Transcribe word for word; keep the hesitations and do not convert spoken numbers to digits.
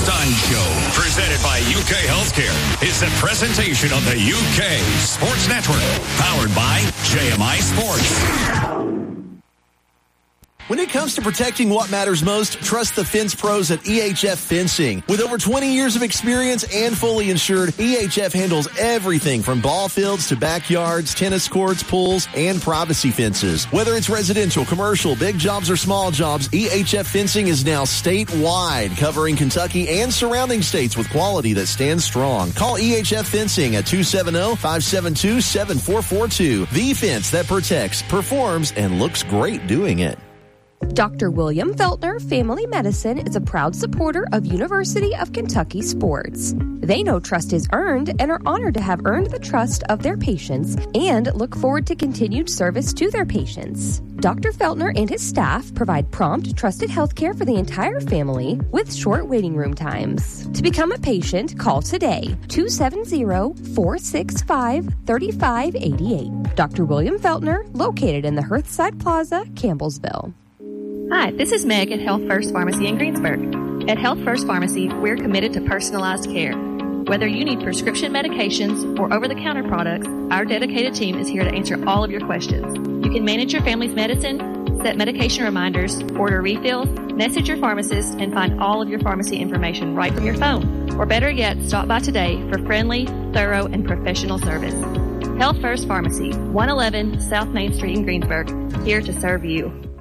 Stein Show, presented by U K Healthcare, is a presentation of the U K Sports Network, powered by J M I Sports. When it comes to protecting what matters most, trust the fence pros at E H F Fencing. With over twenty years of experience and fully insured, E H F handles everything from ball fields to backyards, tennis courts, pools, and privacy fences. Whether it's residential, commercial, big jobs, or small jobs, E H F Fencing is now statewide, covering Kentucky and surrounding states with quality that stands strong. Call E H F Fencing at two seven zero, five seven two, seven four four two. The fence that protects, performs, and looks great doing it. Doctor William Feltner Family Medicine is a proud supporter of University of Kentucky sports. They know trust is earned and are honored to have earned the trust of their patients and look forward to continued service to their patients. Doctor Feltner and his staff provide prompt, trusted health care for the entire family with short waiting room times. To become a patient, call today, two seven zero, four six five, three five eight eight. Doctor William Feltner, located in the Hearthside Plaza, Campbellsville. Hi, this is Meg at Health First Pharmacy in Greensburg. At Health First Pharmacy, we're committed to personalized care. Whether you need prescription medications or over-the-counter products, our dedicated team is here to answer all of your questions. You can manage your family's medicine, set medication reminders, order refills, message your pharmacist, and find all of your pharmacy information right from your phone. Or better yet, stop by today for friendly, thorough, and professional service. Health First Pharmacy, one eleven South Main Street in Greensburg, here to serve you.